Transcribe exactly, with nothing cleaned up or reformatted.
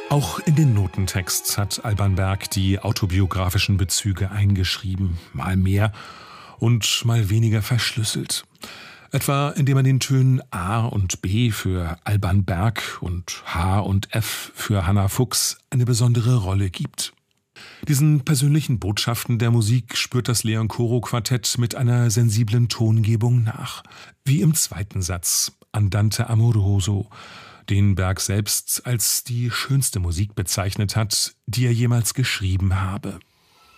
Auch in den Notentext hat Alban Berg die autobiografischen Bezüge eingeschrieben, mal mehr und mal weniger verschlüsselt. Etwa indem er den Tönen A und B für Alban Berg und H und F für Hannah Fuchs eine besondere Rolle gibt. Diesen persönlichen Botschaften der Musik spürt das Leon-Coro-Quartett mit einer sensiblen Tongebung nach. Wie im zweiten Satz, Andante amoroso, den Berg selbst als die schönste Musik bezeichnet hat, die er jemals geschrieben habe.